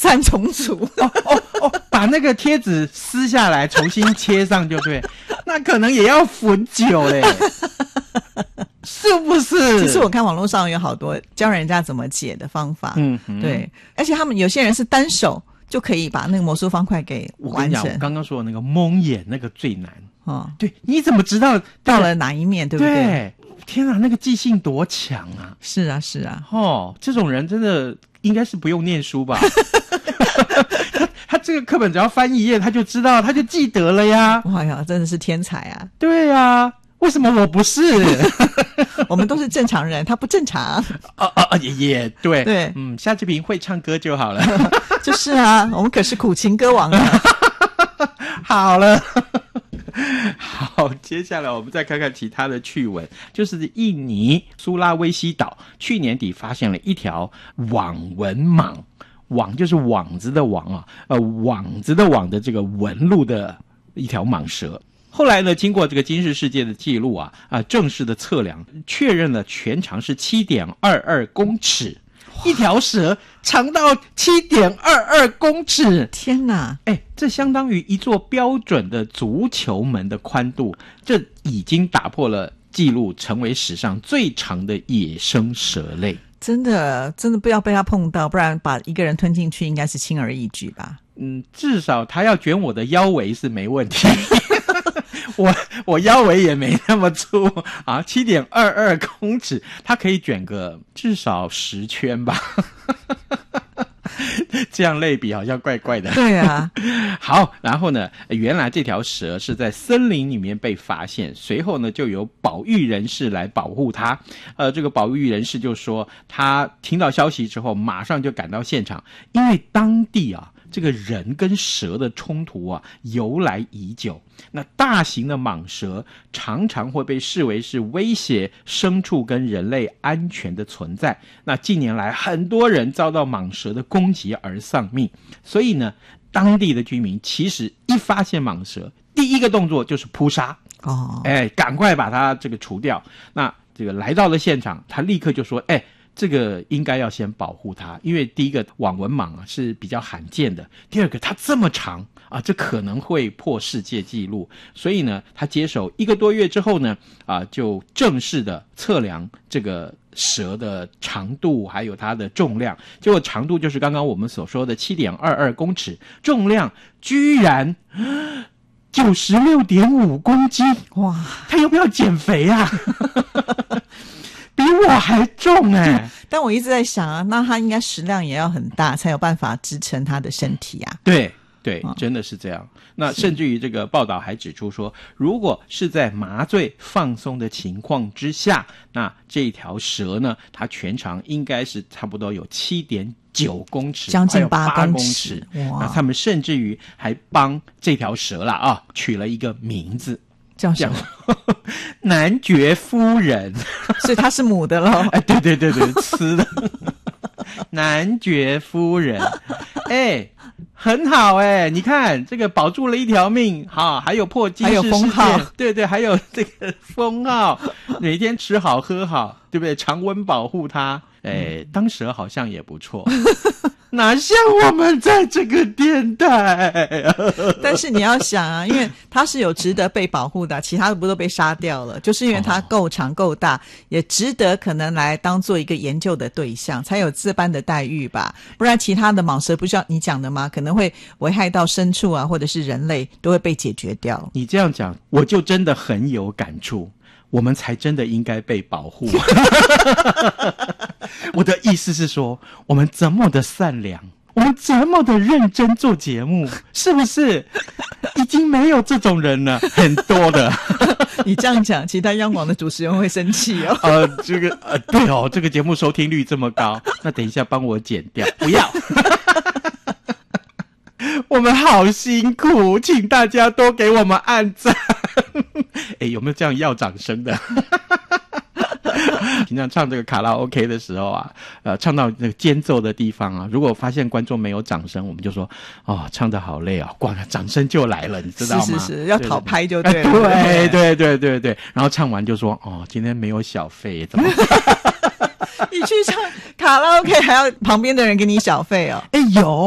三重组。 把那个贴纸撕下来重新贴上就对，那可能也要很久嘞。是不是？ 其实我看网络上有好多教人家怎么解的方法，对，而且他们有些人是单手就可以把那个魔术方块给完成。 我刚刚说的那个蒙眼那个最难对，你怎么知道到了哪一面，对不对？ 对，天啊，那个记性多强啊！ 是啊，是啊， 这种人真的应该是不用念书吧？他这个课本只要翻一页，他就知道，他就记得了呀！ 哇呀，真的是天才啊！ 对啊，为什么我不是？ 我们都是正常人，他不正常。 也对对， 夏志平会唱歌就好了。 就是啊，我们可是苦情歌王啊。 好了。好，接下来我们再看看其他的趣闻，就是印尼苏拉威西岛去年底发现了一条网纹蟒，网就是网子的网啊，网子的网的这个纹路的一条蟒蛇。后来呢，经过这个金氏世界的记录正式的测量，确认了全长是 7.22 公尺。一条蛇长到 7.22 公尺， 天哪！ 这相当于一座标准的足球门的宽度，这已经打破了纪录，成为史上最长的野生蛇类。真的不要被它碰到，不然把一个人吞进去应该是轻而易举吧。 至少它要卷我的腰围是没问题。我腰围也没那么粗啊，7.22 公尺，它可以卷个至少10圈吧。这样类比好像怪怪的。 对啊。 好，然后呢，原来这条蛇是在森林里面被发现，随后呢就有保育人士来保护它。这个保育人士就说，他听到消息之后马上就赶到现场，因为当地这个人跟蛇的冲突由来已久。那大型的蟒蛇常常会被视为是威胁牲畜跟人类安全的存在。那近年来很多人遭到蟒蛇的攻击而丧命，所以呢，当地的居民其实一发现蟒蛇，第一个动作就是扑杀。赶快把它这个除掉。那这个来到了现场，他立刻就说，这个应该要先保护它，因为第一个网纹蟒是比较罕见的，第二个它这么长这可能会破世界纪录，所以呢，他接手1个多月之后呢，就正式的测量这个蛇的长度还有它的重量，结果长度就是刚刚我们所说的 7.22 公尺，重量居然96.5 公斤。哇，他要不要减肥啊？比我还重但我一直在想那他应该食量也要很大，才有办法支撑他的身体啊。 对，真的是这样。那甚至于这个报道还指出说，如果是在麻醉放松的情况之下，那这条蛇呢，它全长应该是差不多有 7.9 公尺， 将近8公尺。 那他们甚至于还帮这条蛇取了一个名字， 叫什么？ 男爵夫人。 所以她是母的咯。 对，雌的。男爵夫人。很好你看这个保住了一条命，还有破金氏世界，还有封号。对，还有这个封号，每天吃好喝好，对不对？常温保护它。当蛇好像也不错。哪像我们在这个电台。 但是你要想因为它是有值得被保护的，其他的不都被杀掉了，就是因为它够长够大，也值得可能来当做一个研究的对象，才有这般的待遇吧。不然其他的蟒蛇不像你讲的吗？可能会危害到牲畜或者是人类，都会被解决掉。 你这样讲我就真的很有感触，我们才真的应该被保护。我的意思是说，我们这么的善良，我们这么的认真做节目，是不是已经没有这种人了？很多的。 你这样讲，其他央广的主持人会生气对这个节目收听率这么高，那等一下帮我剪掉，不要。我们好辛苦，请大家多给我们按赞。有没有这样要掌声的？平常唱这个卡拉 OK 的时候唱到那个间奏的地方如果发现观众没有掌声，我们就说唱得好累光掌声就来了，你知道吗？ 是要讨拍就对了。 对，然后唱完就说今天没有小费，怎么？ 你去唱卡拉 OK 还要旁边的人给你小费有